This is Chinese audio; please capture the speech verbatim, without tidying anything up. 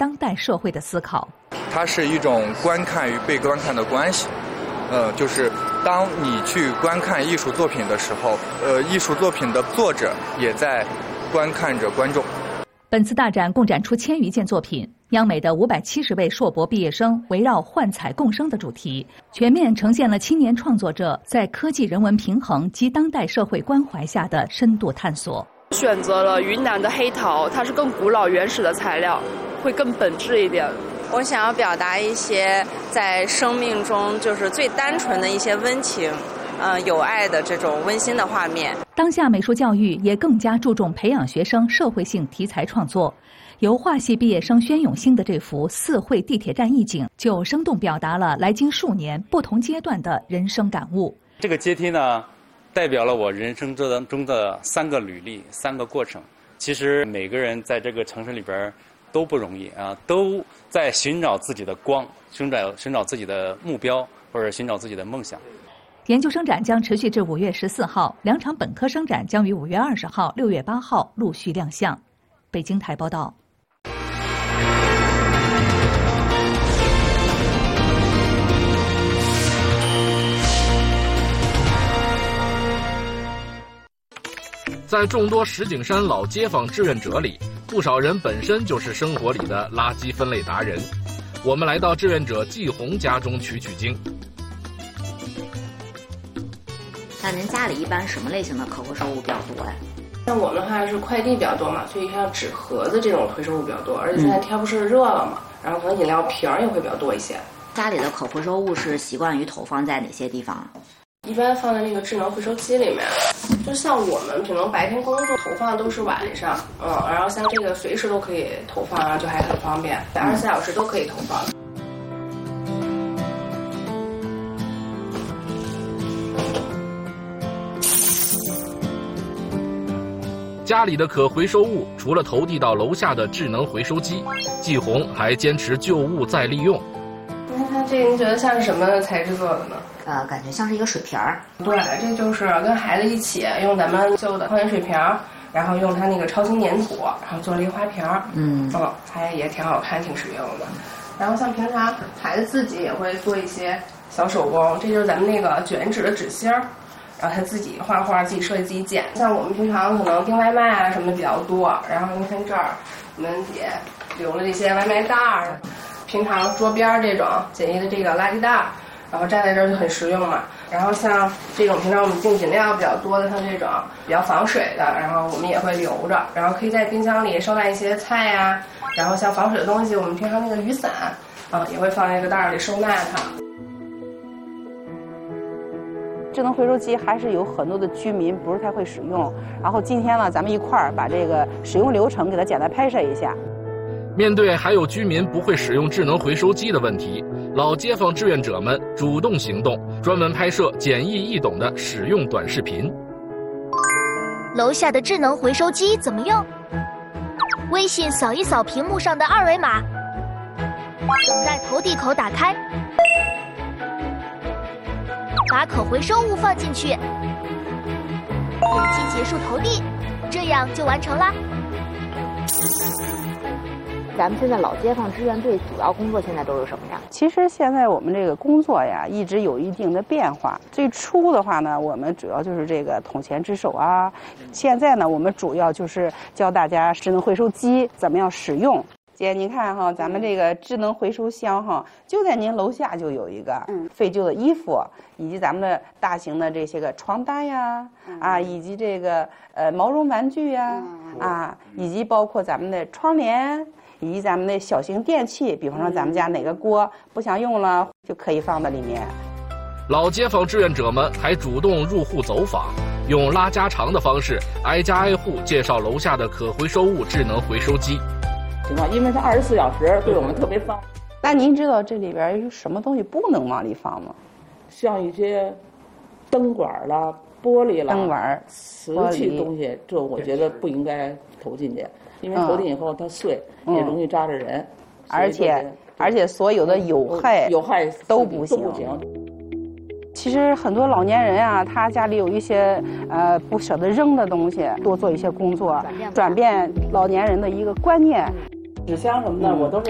当代社会的思考。 它是一种观看与被观看的关系。呃，就是当你去观看艺术作品的时候，呃，艺术作品的作者也在观看着观众。 本次大展共展出千余件作品，央美的五百七十位硕博毕业生围绕幻彩共生的主题，全面呈现了青年创作者在科技人文平衡及当代社会关怀下的深度探索。 选择了云南的黑陶，它是更古老原始的材料，会更本质一点。 我想要表达一些在生命中就是最单纯的一些温情，呃，有爱的这种温馨的画面。 当下美术教育也更加注重培养学生社会性题材创作。由画系毕业生宣永兴的这幅四惠地铁站意境，就生动表达了来京数年不同阶段的人生感悟。 这个阶梯呢，代表了我人生中的三个履历、三个过程。其实每个人在这个城市里边都不容易啊，都在寻找自己的光，寻找寻找自己的目标，或者寻找自己的梦想。 研究生展将持续至五月十四号，两场本科生展将于五月二十号、六月八号陆续亮相。北京台报道。 在众多石景山老街坊志愿者里，不少人本身就是生活里的垃圾分类达人。我们来到志愿者季红家中取取经。 那您家里一般什么类型的可回收物比较多呀？ 像我们的话是快递比较多嘛，所以像纸盒子这种回收物比较多，而且现在天不是热了嘛，然后可能饮料瓶也会比较多一些。 家里的可回收物是习惯于投放在哪些地方？ 一般放在那个智能回收机里面，就像我们可能白天工作投放都是晚上，嗯，然后像这个随时都可以投放，然后就还很方便，二十四小时都可以投放。 家里的可回收物除了投递到楼下的智能回收机，季红还坚持旧物再利用。 那它这您觉得像是什么材质做的呢？ 呃，感觉像是一个水瓶儿。 对，这就是跟孩子一起用咱们旧的矿泉水瓶，然后用它那个超轻粘土，然后做了一个花瓶。嗯，嗯，它也挺好看，挺实用的。然后像平常孩子自己也会做一些小手工，这就是咱们那个卷纸的纸芯儿，然后他自己画画，自己设计，自己剪。像我们平常可能订外卖啊什么的比较多，然后您看这儿，我们也留了这些外卖袋儿，平常桌边这种简易的这个垃圾袋。然后站在这儿就很实用嘛。然后像这种平常我们订饮料比较多的，像这种比较防水的，然后我们也会留着，然后可以在冰箱里收纳一些菜呀、啊。然后像防水的东西，我们平常那个雨伞啊，也会放在一个袋里收纳它。 智能回收机还是有很多的居民不是太会使用，然后今天呢，咱们一块儿把这个使用流程给它简单拍摄一下。 面对还有居民不会使用智能回收机的问题，老街坊志愿者们主动行动，专门拍摄简易易懂的使用短视频。 楼下的智能回收机怎么用？微信扫一扫屏幕上的二维码，等待投递口打开，把可回收物放进去，点击结束投递，这样就完成啦。 咱们现在老街坊志愿队主要工作现在都是什么呀？ 其实现在我们这个工作呀，一直有一定的变化。最初的话呢，我们主要就是这个统前值守啊。现在呢，我们主要就是教大家智能回收机怎么样使用。姐，您看哈，咱们这个智能回收箱哈，就在您楼下就有一个，嗯，废旧的衣服，以及咱们的大型的这些个床单呀，嗯、啊，以及这个呃毛绒玩具呀，嗯、啊，以及包括咱们的窗帘。以及咱们的小型电器，比方说咱们家哪个锅不想用了，就可以放在里面。 老街坊志愿者们还主动入户走访，用拉家常的方式，挨家挨户介绍楼下的可回收物智能回收机。 情况，因为它二十四小时对我们特别方便。 那您知道这里边有什么东西不能往里放吗？ 像一些灯管啦、玻璃啦、 灯管、 瓷器东西，这我觉得不应该投进去。因为投进以后它碎，嗯、也容易扎着人，嗯、 而且而且所有的有害有害都不行。 不行其实很多老年人啊，他家里有一些呃不舍得扔的东西，多做一些工作，转变老年人的一个观念。 纸箱什么的，嗯、我都是